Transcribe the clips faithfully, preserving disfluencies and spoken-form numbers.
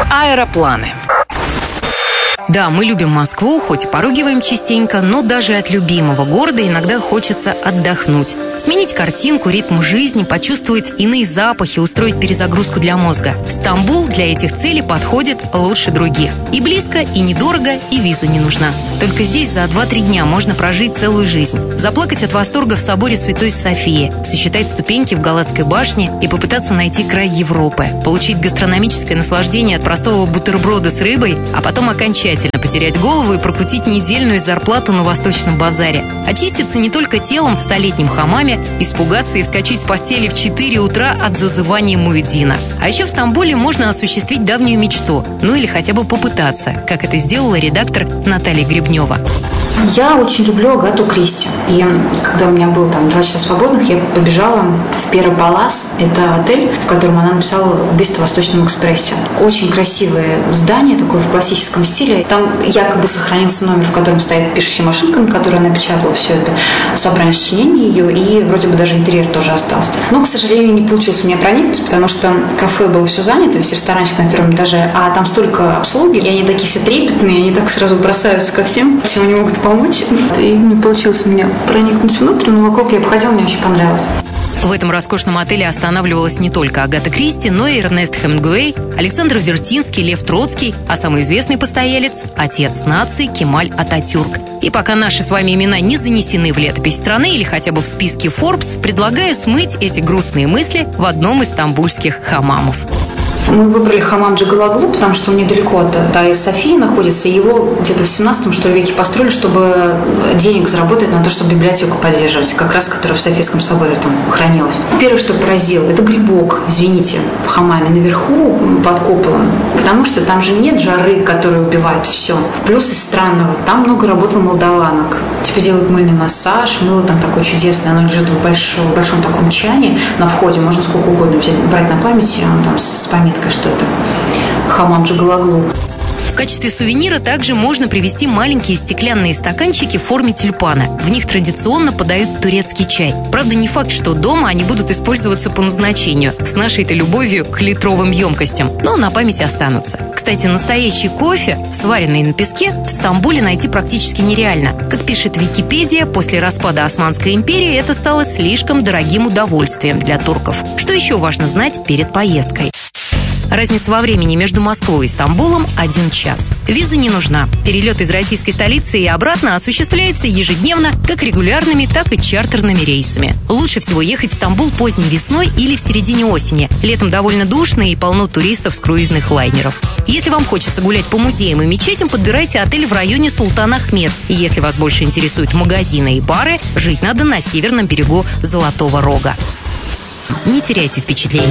Аэропланы. Да, мы любим Москву, хоть и поругиваем частенько, но даже от любимого города иногда хочется отдохнуть. Сменить картинку, ритм жизни, почувствовать иные запахи, устроить перезагрузку для мозга. Стамбул для этих целей подходит лучше других. И близко, и недорого, и виза не нужна. Только здесь за два-три дня можно прожить целую жизнь. Заплакать от восторга в соборе Святой Софии, сосчитать ступеньки в Галатской башне и попытаться найти край Европы. Получить гастрономическое наслаждение от простого бутерброда с рыбой, а потом окончательно потерять голову и прокрутить недельную зарплату на Восточном базаре. Очиститься не только телом в столетнем хамаме, испугаться и вскочить с постели в четыре утра от зазывания муэдзина. А еще в Стамбуле можно осуществить давнюю мечту, ну или хотя бы попытаться, как это сделала редактор Наталья Гребнева. Я очень люблю Агату Кристи. И когда у меня было там два часа свободных, я побежала в Пера Палас. Это отель, в котором она написала «Убийство в Восточном экспрессе». Очень красивое здание, такое в классическом стиле. Там якобы сохранился номер, в котором стоит пишущая машинка, на которой она печатала все это, собрание сочинений ее, и вроде бы даже интерьер тоже остался. Но, к сожалению, не получилось у меня проникнуть, потому что кафе было все занято, весь ресторанчик на первом этаже, а там столько обслуги, и они такие все трепетные, они так сразу бросаются ко всем, чем они могут помочь. И не получилось у меня проникнуть внутрь, но вокруг я обходила, мне очень понравилось. В этом роскошном отеле останавливалась не только Агата Кристи, но и Эрнест Хемингуэй, Александр Вертинский, Лев Троцкий, а самый известный постоялец – отец нации Кемаль Ататюрк. И пока наши с вами имена не занесены в летопись страны или хотя бы в списке Forbes, предлагаю смыть эти грустные мысли в одном из стамбульских хамамов. Мы выбрали хамам Джигалаглу, потому что он недалеко от Айя Софии находится. И его где-то в семнадцатом что ли, веке построили, чтобы денег заработать на то, чтобы библиотеку поддерживать, как раз которая в Софийском соборе там хранилась. Первое, что поразило, это грибок, извините, в хамаме наверху под куполом, потому что там же нет жары, которая убивает все. Плюс из странного, там много работало молдаванок. Типа делают мыльный массаж, мыло там такое чудесное, оно лежит в большом, в большом таком чане на входе, можно сколько угодно взять, брать на память, он там с пометкой, что это хамам Джигалаглу. В качестве сувенира также можно привезти маленькие стеклянные стаканчики в форме тюльпана. В них традиционно подают турецкий чай. Правда, не факт, что дома они будут использоваться по назначению, с нашей-то любовью к литровым емкостям, но на память останутся. Кстати, настоящий кофе, сваренный на песке, в Стамбуле найти практически нереально. Как пишет Википедия, после распада Османской империи это стало слишком дорогим удовольствием для турков. Что еще важно знать перед поездкой? Разница во времени между Москвой и Стамбулом – один час. Виза не нужна. Перелет из российской столицы и обратно осуществляется ежедневно как регулярными, так и чартерными рейсами. Лучше всего ехать в Стамбул поздней весной или в середине осени. Летом довольно душно и полно туристов с круизных лайнеров. Если вам хочется гулять по музеям и мечетям, подбирайте отель в районе Султан Ахмед. И если вас больше интересуют магазины и бары, жить надо на северном берегу Золотого Рога. Не теряйте впечатлений.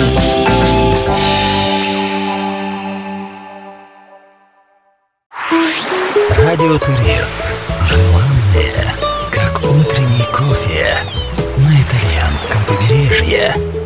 Радиотурист. Желанное, как утренний кофе на итальянском побережье.